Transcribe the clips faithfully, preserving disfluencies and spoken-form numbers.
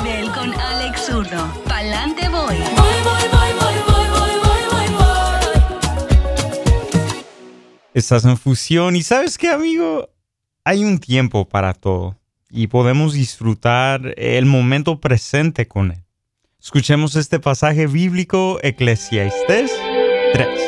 Del con Alex Zurdo. Pa'lante voy. Voy, voy, voy, voy, voy, voy, voy, voy, voy. Estás en Fusión y ¿sabes qué, amigo? Hay un tiempo para todo y podemos disfrutar el momento presente con él. Escuchemos este pasaje bíblico, Eclesiastés tres.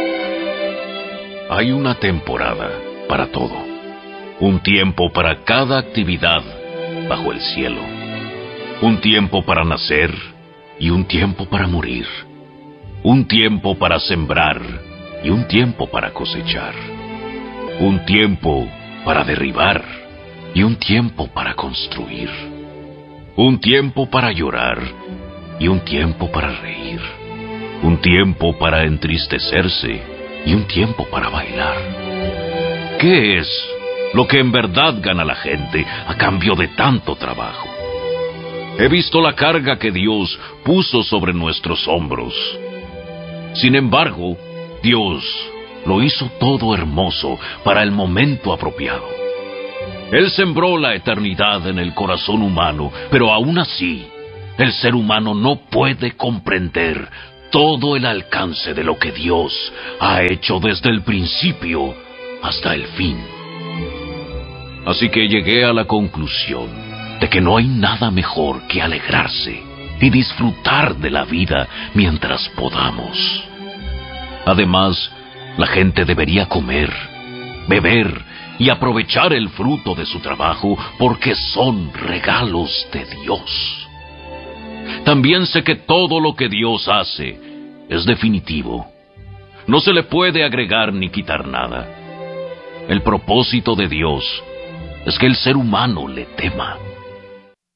Hay una temporada para todo, un tiempo para cada actividad bajo el cielo, un tiempo para nacer y un tiempo para morir, un tiempo para sembrar y un tiempo para cosechar, un tiempo para derribar y un tiempo para construir, un tiempo para llorar y un tiempo para reír, un tiempo para entristecerse y un tiempo para bailar. ¿Qué es lo que en verdad gana la gente a cambio de tanto trabajo? He visto la carga que Dios puso sobre nuestros hombros. Sin embargo, Dios lo hizo todo hermoso para el momento apropiado. Él sembró la eternidad en el corazón humano, pero aún así, el ser humano no puede comprender todo el alcance de lo que Dios ha hecho desde el principio hasta el fin. Así que llegué a la conclusión de que no hay nada mejor que alegrarse y disfrutar de la vida mientras podamos. Además, la gente debería comer, beber y aprovechar el fruto de su trabajo porque son regalos de Dios. También sé que todo lo que Dios hace es definitivo. No se le puede agregar ni quitar nada. El propósito de Dios es que el ser humano le tema.